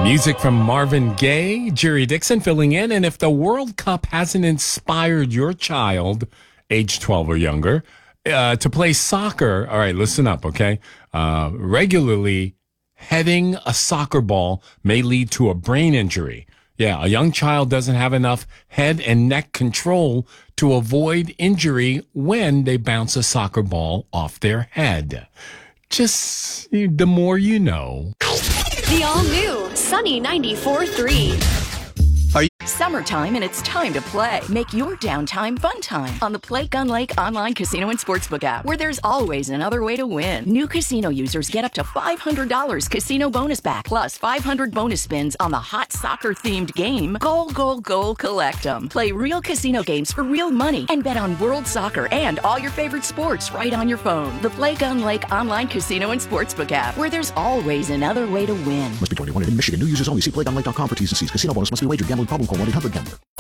Music from Marvin Gaye, Jerry Dixon filling in. And if the World Cup hasn't inspired your child, age 12 or younger, to play soccer, all right, listen up, okay? Regularly, heading a soccer ball may lead to a brain injury. Yeah, a young child doesn't have enough head and neck control to avoid injury when they bounce a soccer ball off their head. Just the more you know. The all-new Sunny 94.3. Summertime and it's time to play. Make your downtime fun time on the Play Gun Lake online casino and sportsbook app, where there's always another way to win. New casino users get up to $500 casino bonus back, plus 500 bonus spins on the hot soccer-themed game, Goal, Goal, Goal, Collect 'em. Play real casino games for real money and bet on world soccer and all your favorite sports right on your phone. The Play Gun Lake online casino and sportsbook app, where there's always another way to win. Must be 21 in Michigan. New users only. See playgunlake.com for T's and C's. Casino bonus must be wagered. Gambling problem? Call 1-800-GAMBLER.